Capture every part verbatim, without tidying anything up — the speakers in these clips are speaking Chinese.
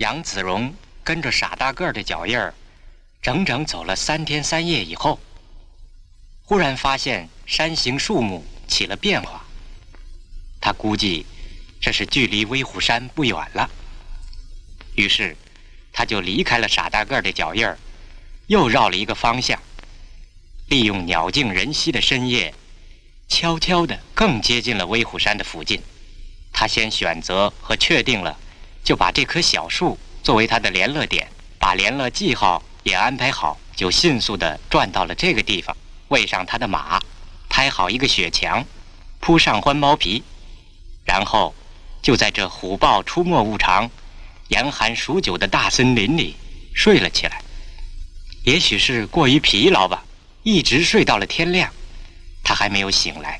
杨子荣跟着傻大个儿的脚印儿，整整走了三天三夜以后，忽然发现山形树木起了变化。他估计这是距离威虎山不远了，于是他就离开了傻大个儿的脚印儿，又绕了一个方向，利用鸟静人稀的深夜，悄悄地更接近了威虎山的附近。他先选择和确定了，就把这棵小树作为他的联络点，把联络记号也安排好，就迅速地转到了这个地方，喂上他的马，拍好一个雪墙，铺上欢毛皮，然后就在这虎豹出没无常、严寒数九的大森林里睡了起来。也许是过于疲劳吧，一直睡到了天亮，他还没有醒来。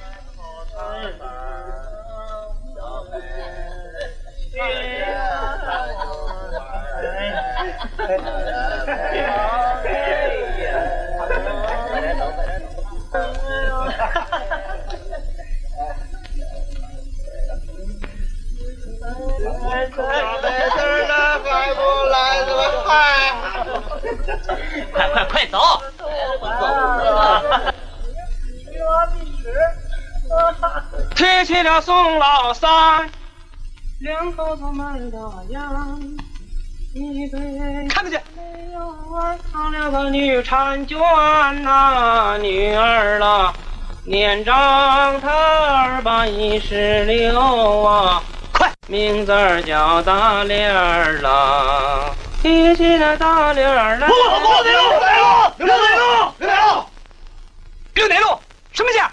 快快快走！提起了宋老三，两口子买大洋，一杯看不见。没有儿藏了个女婵娟呐，女儿啦，年长她二八一十六啊，快，名字儿叫大莲儿啦。提起了大莲儿来， 不不不，刘哪路？刘哪路？刘哪路？刘哪路？什么价？